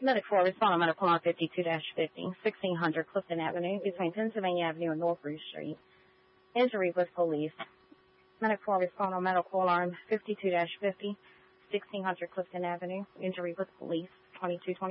Medic 4, respond on medical alarm 52-50, 1600 Clifton Avenue, between Pennsylvania Avenue and North Ruth Street. Injury with police. Medic 4, respond on medical alarm 52-50, 1600 Clifton Avenue, injury with police, 2220.